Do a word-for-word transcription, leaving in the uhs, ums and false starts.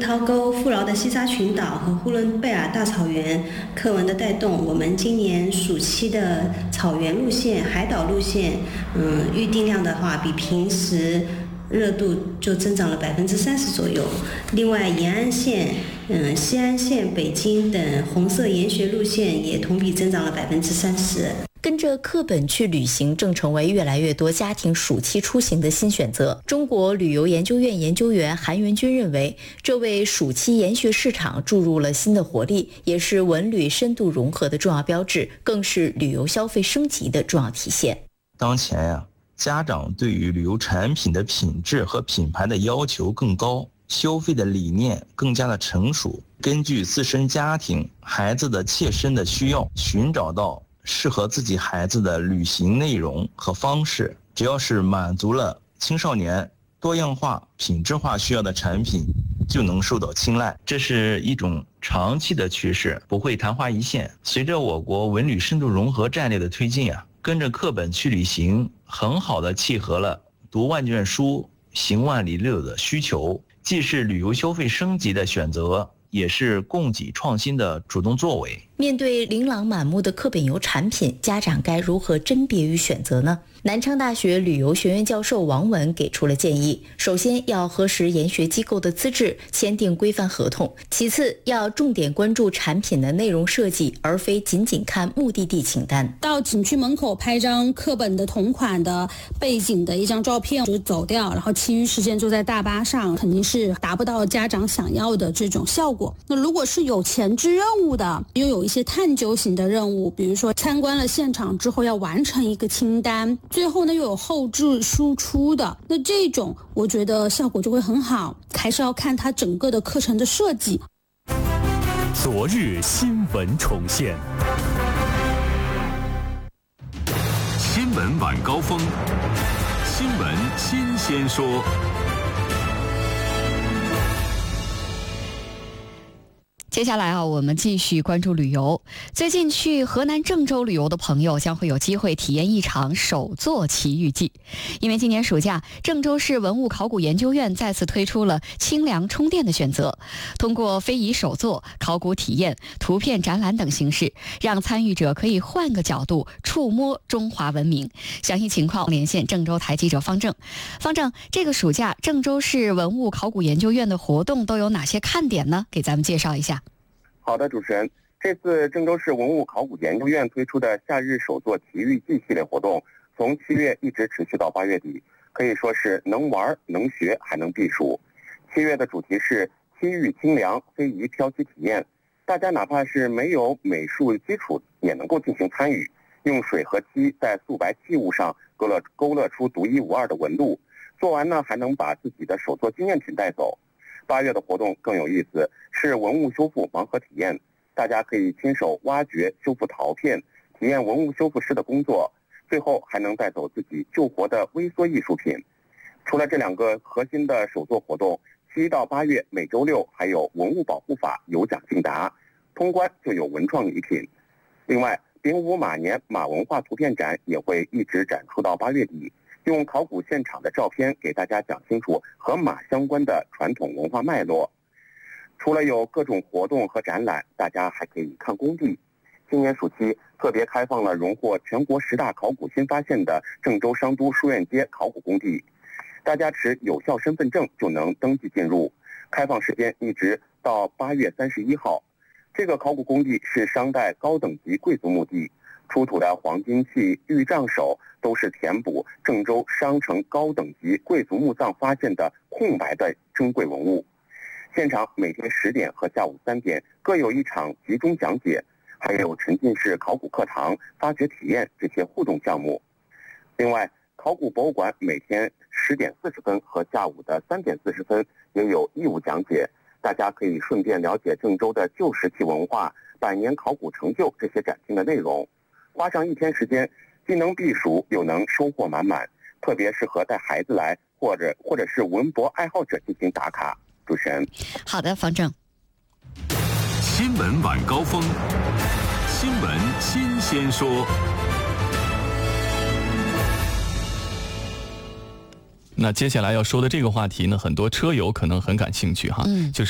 涛沟、富饶的西沙群岛和呼伦贝尔大草原课文的带动，我们今年暑期的草原路线、海岛路线，嗯，预订量的话，比平时热度就增长了百分之三十左右。另外，延安线、嗯，西安线、北京等红色研学路线也同比增长了百分之三十。 跟着课本去旅行正成为越来越多家庭暑期出行的新选择。中国旅游研究院研究员韩元军认为，这为暑期研学市场注入了新的活力，也是文旅深度融合的重要标志，更是旅游消费升级的重要体现。 当前呀、啊，家长对于旅游产品的品质和品牌的要求更高，消费的理念更加的成熟，根据自身家庭、孩子的切身的需要，寻找到适合自己孩子的旅行内容和方式，只要是满足了青少年多样化、品质化需要的产品，就能受到青睐。这是一种长期的趋势，不会昙花一现。随着我国文旅深度融合战略的推进啊，跟着课本去旅行，很好的契合了读万卷书、行万里路的需求，既是旅游消费升级的选择，也是供给创新的主动作为。 面对琳琅满目的课本游产品，家长该如何甄别与选择呢？南昌大学旅游学院教授王文给出了建议：首先要核实研学机构的资质，签订规范合同；其次要重点关注产品的内容设计，而非仅仅看目的地清单。 到景区门口拍张课本的同款的背景的一张照片就走掉，然后其余时间就在大巴上，肯定是达不到家长想要的这种效果。那如果是有前置任务的，又有一些探究型的任务，比如说参观了现场之后要完成一个清单，最后呢又有后置输出的，那这种我觉得效果就会很好，还是要看它整个的课程的设计。 昨日新闻重现，新闻晚高峰，新闻新鲜说。 接下来啊，我们继续关注旅游。最近去河南郑州旅游的朋友将会有机会体验一场手作奇遇记，因为今年暑假，郑州市文物考古研究院再次推出了清凉充电的选择，通过非遗手作、考古体验、图片展览等形式，让参与者可以换个角度触摸中华文明。详细情况连线郑州台记者方正。方正，这个暑假郑州市文物考古研究院的活动都有哪些看点呢？给咱们介绍一下。 好的，主持人，这次郑州市文物考古研究院推出的夏日手作奇遇记系列活动，从七月一直持续到八月底，可以说是能玩、能学还能避暑。七月的主题是西域清凉非遗漂漆体验，大家哪怕是没有美术基础，也能够进行参与，用水和漆在素白器物上勾勒勾勒出独一无二的纹路，做完呢还能把自己的手作纪念品带走。八月的活动更有意思，是文物修复盲盒体验，大家可以亲手挖掘、修复陶片，体验文物修复师的工作，最后还能带走自己救活的微缩艺术品。除了这两个核心的手作活动，七到八月每周六还有文物保护法有奖竞答，通关就有文创礼品。另外，丙午马年马文化图片展也会一直展出到八月底，用考古现场的照片给大家讲清楚和马相关的传统文化脉络。除了有各种活动和展览，大家还可以看工地。今年暑期特别开放了荣获全国十大考古新发现的郑州商都书院街考古工地，大家持有效身份证就能登记进入，开放时间一直到八月三十一号。这个考古工地是商代高等级贵族墓地，出土的黄金器、玉杖首都是填补郑州商城高等级贵族墓葬发现的空白的珍贵文物。现场每天十点和下午三点各有一场集中讲解，还有沉浸式考古课堂、发掘体验这些互动项目。另外，考古博物馆每天十点四十分和下午的三点四十分也有义务讲解，大家可以顺便了解郑州的旧石器文化、百年考古成就这些展厅的内容。花上一天时间，既能避暑又能收获满满，特别适合带孩子来或者或者是文博爱好者进行打卡。主持人， 好的，方正。 新闻晚高峰，新闻新鲜说。 那接下来要说的这个话题呢，很多车友可能很感兴趣哈，嗯，就是